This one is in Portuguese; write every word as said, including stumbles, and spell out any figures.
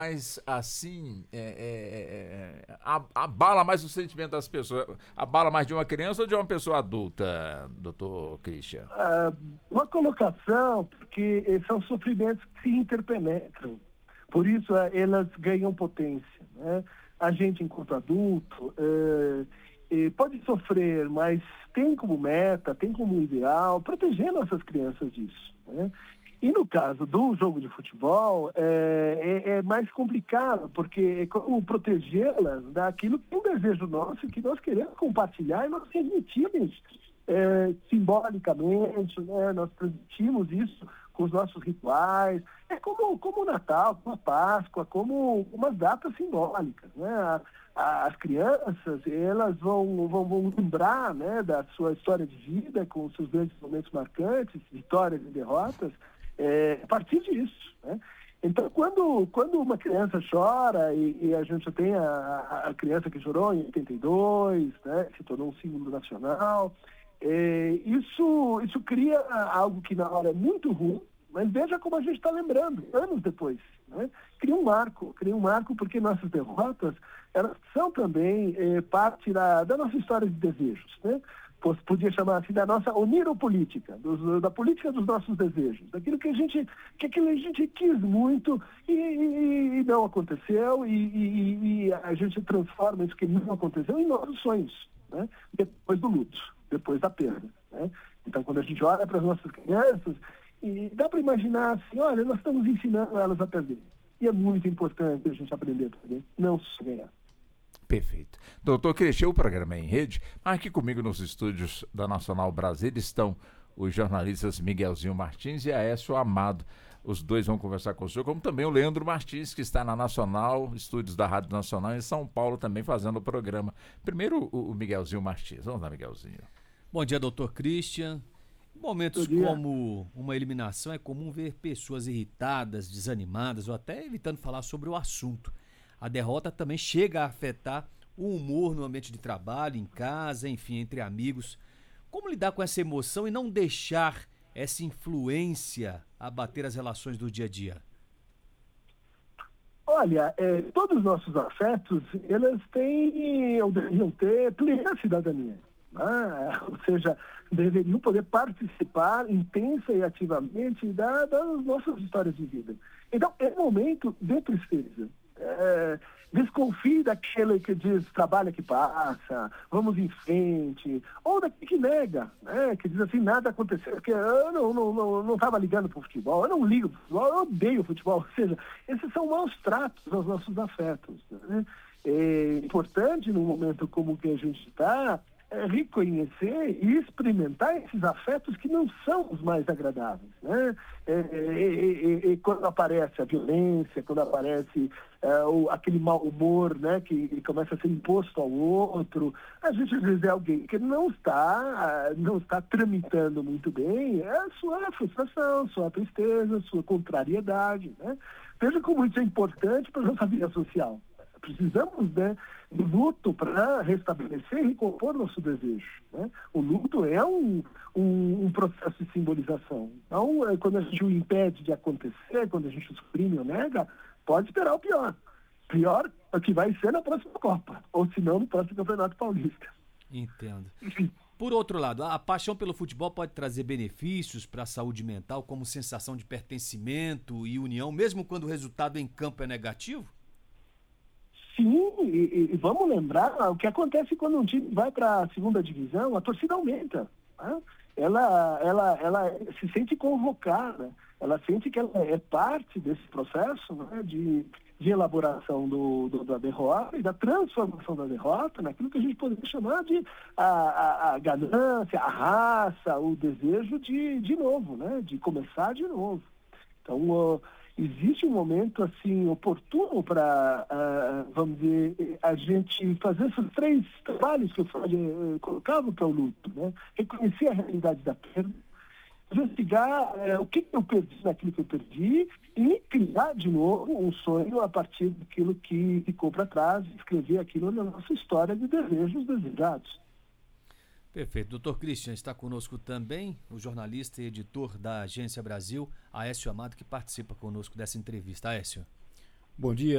mais assim, é, é, é, abala mais o sentimento das pessoas? Abala mais de uma criança ou de uma pessoa adulta, doutor Christian? Ah, uma colocação, porque são sofrimentos que se interpenetram. Por isso, ah, elas ganham potência, né? A gente, enquanto adulto, eh, eh, pode sofrer, mas tem como meta, tem como ideal proteger nossas crianças disso, né? E no caso do jogo de futebol, é, é, é mais complicado, porque é como protegê-las daquilo que é um desejo nosso, que nós queremos compartilhar e nós transmitimos é, simbolicamente, né? Nós transmitimos isso com os nossos rituais. É como, como o Natal, como a Páscoa, como umas datas simbólicas, né? A, a, as crianças, elas vão, vão, vão lembrar, né, da sua história de vida, com os seus grandes momentos marcantes, vitórias e derrotas, É, a partir disso, né? Então, quando, quando uma criança chora, e, e a gente tem a, a criança que chorou em oitenta e dois, né, se tornou um símbolo nacional, é, isso, isso cria algo que na hora é muito ruim, mas veja como a gente está lembrando, anos depois, né? Cria um marco, cria um marco porque nossas derrotas, elas são também é, parte da, da nossa história de desejos, né? Podia chamar assim da nossa oniropolítica, dos, da política dos nossos desejos, daquilo que a gente, que aquilo a gente quis muito e, e, e não aconteceu, e, e, e a gente transforma isso que não aconteceu em novos sonhos, né? Depois do luto, depois da perda, né? Então, quando a gente olha para as nossas crianças, e dá para imaginar assim, olha, nós estamos ensinando elas a perder. E é muito importante a gente aprender a perder, não só ganhar. Perfeito. Doutor Christian, o programa é em rede, mas aqui comigo nos estúdios da Nacional Brasília estão os jornalistas Miguelzinho Martins e Aécio Amado. Os dois vão conversar com o senhor, como também o Leandro Martins, que está na Nacional, estúdios da Rádio Nacional em São Paulo, também fazendo o programa. Primeiro o, o Miguelzinho Martins. Vamos lá, Miguelzinho. Bom dia, doutor Christian. Em momentos como uma eliminação, é comum ver pessoas irritadas, desanimadas ou até evitando falar sobre o assunto. A derrota também chega a afetar o humor no ambiente de trabalho, em casa, enfim, entre amigos. Como lidar com essa emoção e não deixar essa influência abater as relações do dia a dia? Olha, é, todos os nossos afetos, eles têm, ou deveriam ter, plena cidadania. Né? Ou seja, deveriam poder participar intensa e ativamente da, das nossas histórias de vida. Então, é momento de tristeza. É, desconfie daquele que diz trabalha que passa, vamos em frente, ou daquele que nega, né, que diz assim, nada aconteceu, porque eu não não não não estava ligando para o futebol, eu não ligo para o futebol, eu odeio o futebol. Ou seja, esses são maus tratos aos nossos afetos, né? É importante num momento como o que a gente está, é reconhecer e experimentar esses afetos que não são os mais agradáveis, né? É, é, é, é, quando aparece a violência, quando aparece é, o, aquele mau humor, né, que começa a ser imposto ao outro, a gente às vezes é alguém que não está, não está tramitando muito bem é a sua frustração, sua tristeza, sua contrariedade, né? Veja como isso é importante para a nossa vida social. Precisamos, né, do luto para restabelecer e recompor nosso desejo, né? O luto é um, um, um processo de simbolização. Então, é, quando a gente o impede de acontecer, quando a gente o suprime ou nega, pode esperar o pior. Pior é o que vai ser na próxima Copa, ou se não, no próximo Campeonato Paulista. Entendo. Por outro lado, a paixão pelo futebol pode trazer benefícios para a saúde mental, como sensação de pertencimento e união, mesmo quando o resultado em campo é negativo? Sim, e, e vamos lembrar o que acontece quando um time vai para a segunda divisão, a torcida aumenta, né? ela, ela, ela se sente convocada, ela sente que ela é parte desse processo, né, de, de elaboração do, do, da derrota e da transformação da derrota naquilo que a gente poderia chamar de a, a, a ganância, a raça, o desejo de, de novo, né, de começar de novo. Então, uh, existe um momento assim oportuno para, uh, vamos dizer, a gente fazer esses três trabalhos que eu falei, uh, colocava para o luto, né? Reconhecer a realidade da perda, investigar uh, o que, que eu perdi naquilo que eu perdi e criar de novo um sonho a partir daquilo que ficou para trás, escrever aquilo na nossa história de desejos desejados. Perfeito. doutor Christian, está conosco também o jornalista e editor da Agência Brasil, Aécio Amado, que participa conosco dessa entrevista. Aécio. Bom dia.